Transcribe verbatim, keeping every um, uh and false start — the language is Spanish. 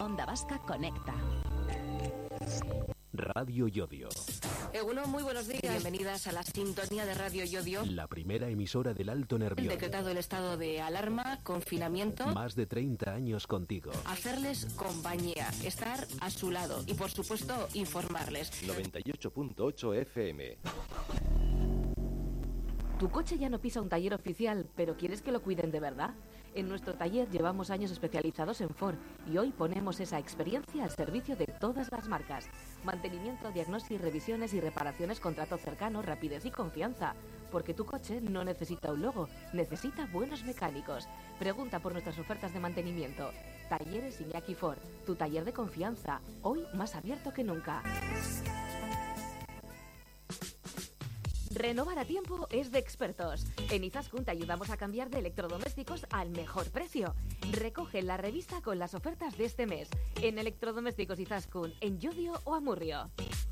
Onda Vasca Conecta. Radio Llodio. Eguno, muy buenos días. Bienvenidas a la sintonía de Radio Llodio. La primera emisora del Alto Nervión. Decretado el estado de alarma, confinamiento. Más de treinta años contigo. Hacerles compañía, estar a su lado y, por supuesto, informarles. noventa y ocho punto ocho F M. Tu coche ya no pisa un taller oficial, pero ¿quieres que lo cuiden de verdad? En nuestro taller llevamos años especializados en Ford y hoy ponemos esa experiencia al servicio de todas las marcas. Mantenimiento, diagnóstico, revisiones y reparaciones con trato cercano, rapidez y confianza. Porque tu coche no necesita un logo, necesita buenos mecánicos. Pregunta por nuestras ofertas de mantenimiento. Talleres Iñaki Ford, tu taller de confianza, hoy más abierto que nunca. Renovar a tiempo es de expertos. En Izaskun te ayudamos a cambiar de electrodomésticos al mejor precio. Recoge la revista con las ofertas de este mes en Electrodomésticos Izaskun, en Llodio o Amurrio.